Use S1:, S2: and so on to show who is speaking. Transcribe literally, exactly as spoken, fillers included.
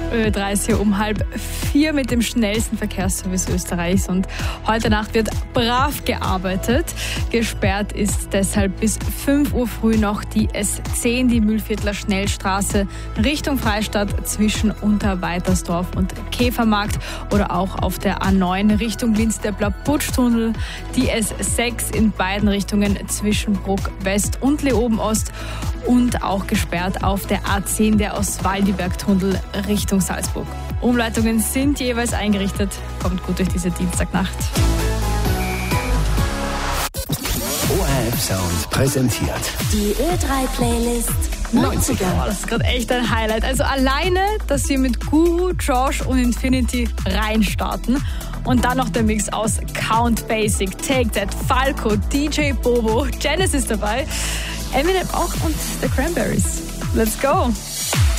S1: Ö drei ist hier um halb vier mit dem schnellsten Verkehrsservice Österreichs und heute Nacht wird brav gearbeitet. Gesperrt ist deshalb bis fünf Uhr früh noch die S zehn, die Mühlviertler Schnellstraße Richtung Freistadt zwischen Unterweitersdorf und Käfermarkt oder auch auf der A neun Richtung Linz-Deppler-Putschtunnel, die S sechs in beiden Richtungen zwischen Bruck West und Leoben Ost und auch gesperrt auf der A zehn, der Oswaldiberg-Tunnel Richtung Salzburg. Umleitungen sind jeweils eingerichtet. Kommt gut durch diese Dienstagnacht.
S2: O R F Sound präsentiert
S3: Die Ö drei Playlist neunziger.
S1: Oh, das ist gerade echt ein Highlight. Also alleine, dass wir mit Guru, Josh und Infinity reinstarten. Und dann noch der Mix aus Count Basic, Take That, Falco, D J Bobo, Genesis dabei, Eminem auch und The Cranberries. Let's go!